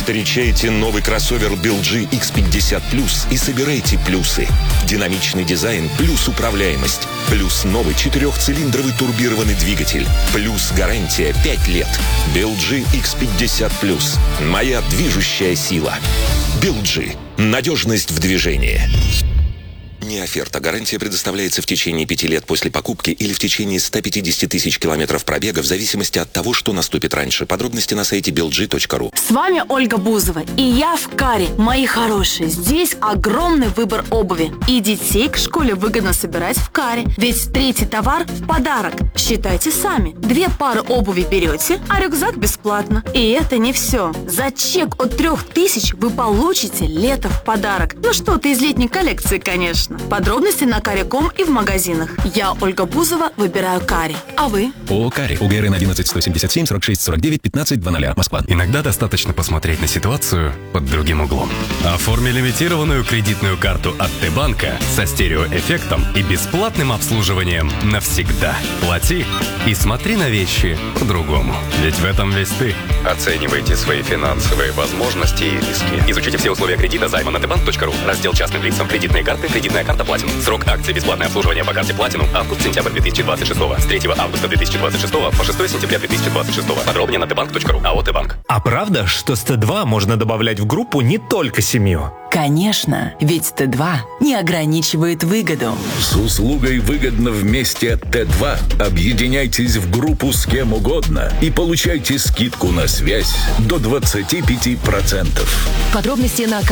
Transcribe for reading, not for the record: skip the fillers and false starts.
Встречайте новый кроссовер BLG X50 Plus и собирайте плюсы. Динамичный дизайн плюс управляемость. Плюс новый 4-цилиндровый турбированный двигатель. Плюс гарантия 5 лет. BLG X50 Plus. Моя движущая сила. BLG. Надежность в движении. Не оферта. Гарантия предоставляется в течение 5 лет после покупки или в течение 150 тысяч километров пробега в зависимости от того, что наступит раньше. Подробности на сайте belg.ru. С вами Ольга Бузова. И я в Каре. Мои хорошие, здесь огромный выбор обуви. И детей к школе выгодно собирать в Каре. Ведь третий товар в подарок. Считайте сами. 2 пары обуви берете, а рюкзак бесплатно. И это не все. За чек от 3000 вы получите лето в подарок. Ну что-то из летней коллекции, конечно. Подробности на Каре.ком и в магазинах. Я, Ольга Бузова, выбираю Каре. А вы? ООО «Каре». УГРН 11 177 46 49 15 00. Москва. Иногда достаточно посмотреть на ситуацию под другим углом. Оформи лимитированную кредитную карту от Т-банка со стереоэффектом и бесплатным обслуживанием навсегда. Плати и смотри на вещи по-другому. Ведь в этом весь ты. Оценивайте свои финансовые возможности и риски. Изучите все условия кредита займа на tbank.ru. Раздел частным лицам. Кредитные карты. Кредитная карта Platinum. Срок акции бесплатное обслуживание по карте Platinum. Август-сентябрь 2026. С 3 августа 2026 по 6 сентября 2026. Подробнее на tbank.ru. АО «Т-банк». А правда, что с Т2 можно добавлять в группу не только семью? Конечно, ведь Т2 не ограничивает выгоду. С услугой «Выгодно вместе» от Т2 объединяйтесь в группу с кем угодно и получайте скидку на связь до 25%. Подробности на